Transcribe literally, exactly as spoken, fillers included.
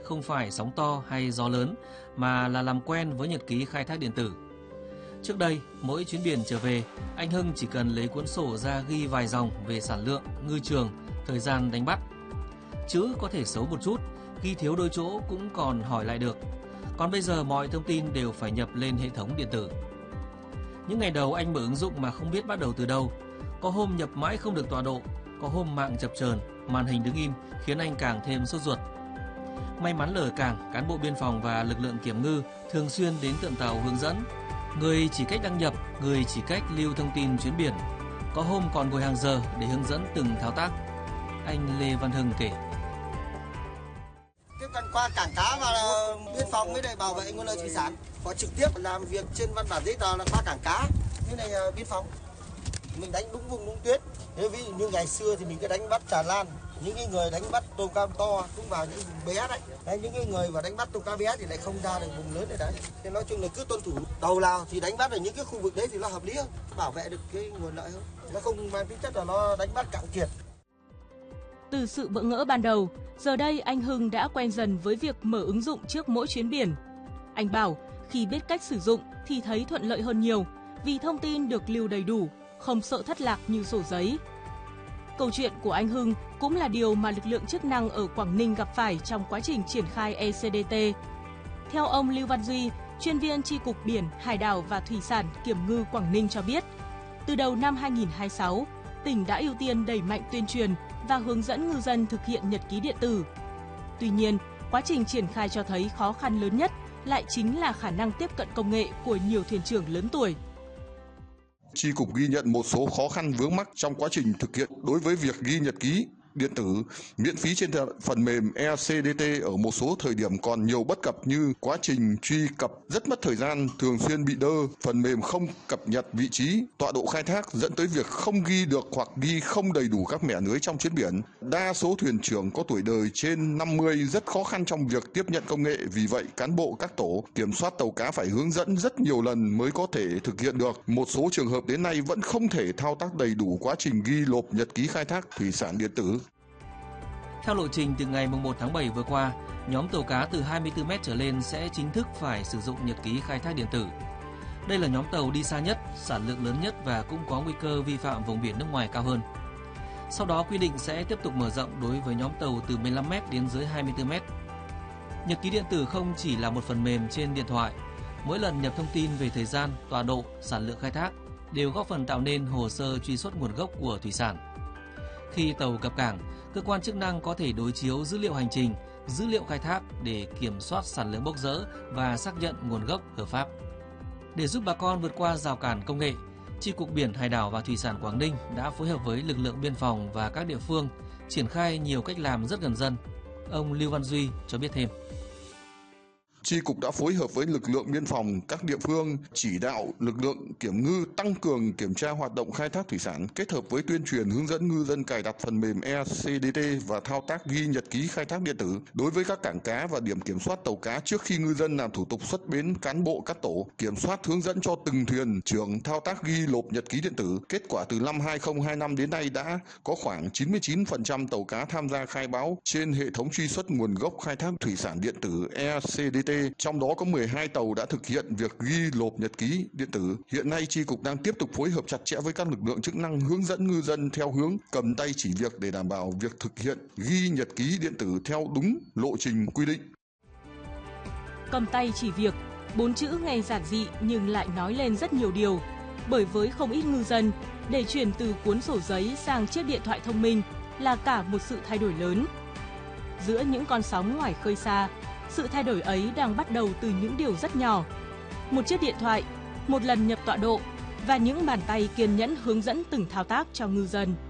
không phải sóng to hay gió lớn, mà là làm quen với nhật ký khai thác điện tử. Trước đây, mỗi chuyến biển trở về, anh Hưng chỉ cần lấy cuốn sổ ra ghi vài dòng về sản lượng, ngư trường, thời gian đánh bắt. Chữ có thể xấu một chút, ghi thiếu đôi chỗ cũng còn hỏi lại được. Còn bây giờ mọi thông tin đều phải nhập lên hệ thống điện tử. Những ngày đầu anh mở ứng dụng mà không biết bắt đầu từ đâu. Có hôm nhập mãi không được tọa độ, có hôm mạng chập chờn, màn hình đứng im khiến anh càng thêm sốt ruột. May mắn là ở cảng, cán bộ biên phòng và lực lượng kiểm ngư thường xuyên đến tận tàu hướng dẫn. Người chỉ cách đăng nhập, người chỉ cách lưu thông tin chuyến biển. Có hôm còn ngồi hàng giờ để hướng dẫn từng thao tác. Anh Lê Văn Hưng kể. Tiếp cận qua cảng cá và biên phòng với lại bảo vệ nguồn lợi thủy sản, họ trực tiếp làm việc trên văn bản giấy tờ là qua cảng cá với lại biên phòng. Mình đánh đúng vùng đúng tuyến. Nếu ví dụ như ngày xưa thì mình cứ đánh bắt tràn lan, những cái người đánh bắt tôm cam to cũng vào những vùng bé đấy. Đấy, những cái người mà đánh bắt tôm cá bé thì lại không ra được vùng lớn này đấy. Thế nói chung là cứ tuân thủ tàu nào thì đánh bắt ở những cái khu vực đấy thì nó hợp lý hơn, bảo vệ được cái nguồn lợi hơn. Nó không mang tính chất là nó đánh bắt cạn kiệt. Từ sự bỡ ngỡ ban đầu, giờ đây anh Hưng đã quen dần với việc mở ứng dụng trước mỗi chuyến biển. Anh bảo khi biết cách sử dụng thì thấy thuận lợi hơn nhiều vì thông tin được lưu đầy đủ, không sợ thất lạc như sổ giấy. Câu chuyện của anh Hưng cũng là điều mà lực lượng chức năng ở Quảng Ninh gặp phải trong quá trình triển khai e xê đê tê. Theo ông Lưu Văn Duy, chuyên viên Chi cục Biển, Hải đảo và Thủy sản Kiểm ngư Quảng Ninh cho biết, từ đầu năm hai nghìn không trăm hai mươi sáu, tỉnh đã ưu tiên đẩy mạnh tuyên truyền và hướng dẫn ngư dân thực hiện nhật ký điện tử. Tuy nhiên, quá trình triển khai cho thấy khó khăn lớn nhất lại chính là khả năng tiếp cận công nghệ của nhiều thuyền trưởng lớn tuổi. Chi cục ghi nhận một số khó khăn vướng mắc trong quá trình thực hiện đối với việc ghi nhật ký điện tử miễn phí trên phần mềm e xê đê tê ở một số thời điểm còn nhiều bất cập như quá trình truy cập rất mất thời gian, thường xuyên bị đơ, phần mềm không cập nhật vị trí, tọa độ khai thác dẫn tới việc không ghi được hoặc ghi không đầy đủ các mẻ lưới trong chuyến biển. Đa số thuyền trưởng có tuổi đời trên năm mươi rất khó khăn trong việc tiếp nhận công nghệ, vì vậy cán bộ các tổ kiểm soát tàu cá phải hướng dẫn rất nhiều lần mới có thể thực hiện được. Một số trường hợp đến nay vẫn không thể thao tác đầy đủ quá trình ghi lộp nhật ký khai thác thủy sản điện tử. Theo lộ trình từ ngày mùng một tháng bảy vừa qua, nhóm tàu cá từ hai mươi tư mét trở lên sẽ chính thức phải sử dụng nhật ký khai thác điện tử. Đây là nhóm tàu đi xa nhất, sản lượng lớn nhất và cũng có nguy cơ vi phạm vùng biển nước ngoài cao hơn. Sau đó quy định sẽ tiếp tục mở rộng đối với nhóm tàu từ mười lăm mét đến dưới hai mươi tư mét. Nhật ký điện tử không chỉ là một phần mềm trên điện thoại. Mỗi lần nhập thông tin về thời gian, tọa độ, sản lượng khai thác đều góp phần tạo nên hồ sơ truy xuất nguồn gốc của thủy sản. Khi tàu cập cảng, cơ quan chức năng có thể đối chiếu dữ liệu hành trình, dữ liệu khai thác để kiểm soát sản lượng bốc dỡ và xác nhận nguồn gốc hợp pháp. Để giúp bà con vượt qua rào cản công nghệ, Chi cục Biển, Hải đảo và Thủy sản Quảng Ninh đã phối hợp với lực lượng biên phòng và các địa phương triển khai nhiều cách làm rất gần dân. Ông Lưu Văn Duy cho biết thêm. Chi cục đã phối hợp với lực lượng biên phòng các địa phương chỉ đạo lực lượng kiểm ngư tăng cường kiểm tra hoạt động khai thác thủy sản, kết hợp với tuyên truyền hướng dẫn ngư dân cài đặt phần mềm e xê đê tê và thao tác ghi nhật ký khai thác điện tử. Đối với các cảng cá và điểm kiểm soát tàu cá, trước khi ngư dân làm thủ tục xuất bến, cán bộ các tổ kiểm soát hướng dẫn cho từng thuyền trưởng thao tác ghi lộp nhật ký điện tử. Kết quả từ năm hai nghìn không trăm hai mươi lăm đến nay đã có khoảng chín mươi chín phần trăm tàu cá tham gia khai báo trên hệ thống truy xuất nguồn gốc khai thác thủy sản điện tử e xê đê tê. Trong đó có mười hai tàu đã thực hiện việc ghi lộp nhật ký điện tử. Hiện nay Chi cục đang tiếp tục phối hợp chặt chẽ với các lực lượng chức năng hướng dẫn ngư dân theo hướng cầm tay chỉ việc để đảm bảo việc thực hiện ghi nhật ký điện tử theo đúng lộ trình quy định. Cầm tay chỉ việc, bốn chữ nghe giản dị nhưng lại nói lên rất nhiều điều. Bởi với không ít ngư dân, để chuyển từ cuốn sổ giấy sang chiếc điện thoại thông minh là cả một sự thay đổi lớn. Giữa những con sóng ngoài khơi xa, sự thay đổi ấy đang bắt đầu từ những điều rất nhỏ. Một chiếc điện thoại, một lần nhập tọa độ và những bàn tay kiên nhẫn hướng dẫn từng thao tác cho ngư dân.